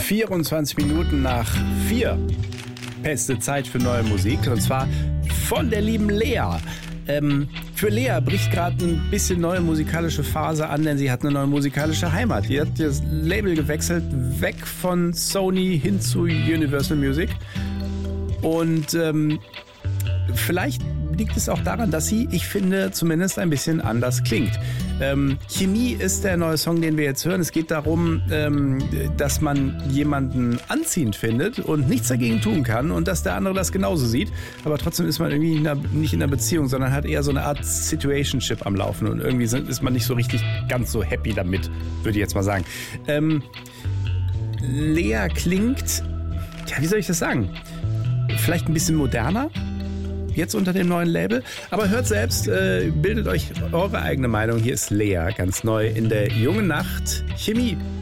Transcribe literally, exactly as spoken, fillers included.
vierundzwanzig Minuten nach vier. Beste Zeit für neue Musik, und zwar von der lieben Lea. Ähm, für Lea bricht gerade ein bisschen neue musikalische Phase an, denn sie hat eine neue musikalische Heimat. Die hat das Label gewechselt, weg von Sony hin zu Universal Music. Und ähm, vielleicht liegt es auch daran, dass sie, ich finde, zumindest ein bisschen anders klingt. Ähm, Chemie ist der neue Song, den wir jetzt hören. Es geht darum, ähm, dass man jemanden anziehend findet und nichts dagegen tun kann und dass der andere das genauso sieht. Aber trotzdem ist man irgendwie in einer, nicht in einer Beziehung, sondern hat eher so eine Art Situationship am Laufen und irgendwie sind, ist man nicht so richtig ganz so happy damit, würde ich jetzt mal sagen. Ähm, Lea klingt, ja, wie soll ich das sagen? Vielleicht ein bisschen moderner. Jetzt unter dem neuen Label. Aber hört selbst, äh, bildet euch eure eigene Meinung. Hier ist Lea, ganz neu in der jungen Nacht. Chemie.